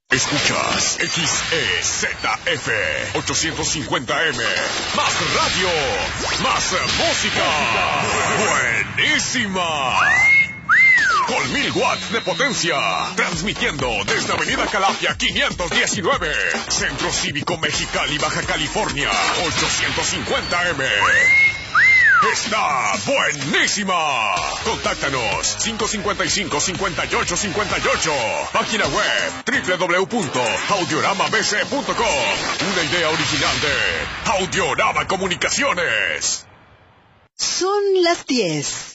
Escuchas XEZF 850M. Más radio, más música. Buenísima. Con 1000 watts de potencia. Transmitiendo desde Avenida Calafia 519. Centro Cívico Mexicali, Baja California. 850M. ¡Está buenísima! Contáctanos 555-5858. Página web www.audioramabc.com. Una idea original de Audiorama Comunicaciones. Son las 10.